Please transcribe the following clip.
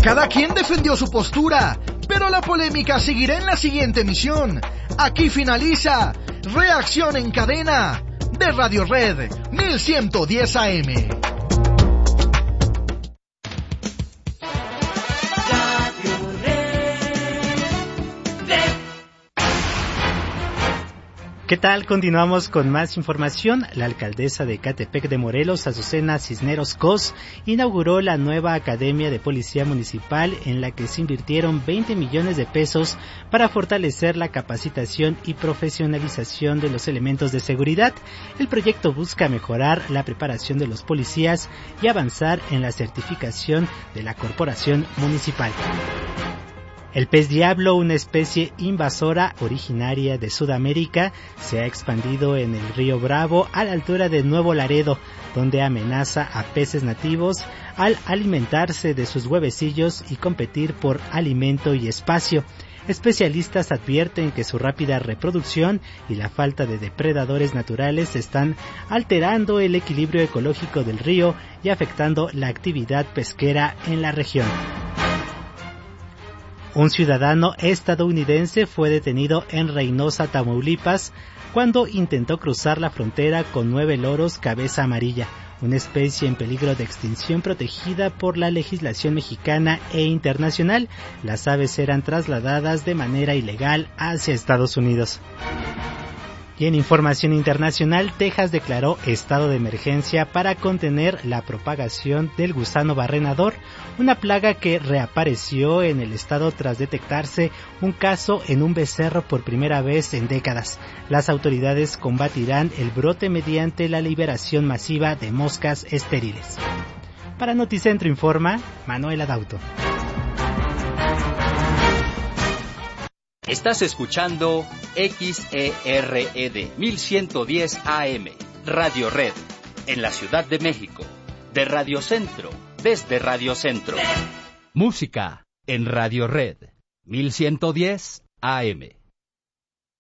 Cada quien defendió su postura, pero la polémica seguirá en la siguiente emisión. Aquí finaliza Reacción en Cadena de Radio Red 1110 AM. ¿Qué tal? Continuamos con más información. La alcaldesa de Ecatepec de Morelos, Azucena Cisneros Cos, inauguró la nueva Academia de Policía Municipal en la que se invirtieron 20 millones de pesos para fortalecer la capacitación y profesionalización de los elementos de seguridad. El proyecto busca mejorar la preparación de los policías y avanzar en la certificación de la corporación municipal. El pez diablo, una especie invasora originaria de Sudamérica, se ha expandido en el río Bravo a la altura de Nuevo Laredo, donde amenaza a peces nativos al alimentarse de sus huevecillos y competir por alimento y espacio. Especialistas advierten que su rápida reproducción y la falta de depredadores naturales están alterando el equilibrio ecológico del río y afectando la actividad pesquera en la región. Un ciudadano estadounidense fue detenido en Reynosa, Tamaulipas, cuando intentó cruzar la frontera con 9 loros cabeza amarilla, una especie en peligro de extinción protegida por la legislación mexicana e internacional. Las aves eran trasladadas de manera ilegal hacia Estados Unidos. Y en información internacional, Texas declaró estado de emergencia para contener la propagación del gusano barrenador, una plaga que reapareció en el estado tras detectarse un caso en un becerro por primera vez en décadas. Las autoridades combatirán el brote mediante la liberación masiva de moscas estériles. Para Noticentro informa Manuel Adauto. Estás escuchando XERED 1110 AM, Radio Red, en la Ciudad de México, de Radio Centro, desde Radio Centro. Música en Radio Red 1110 AM.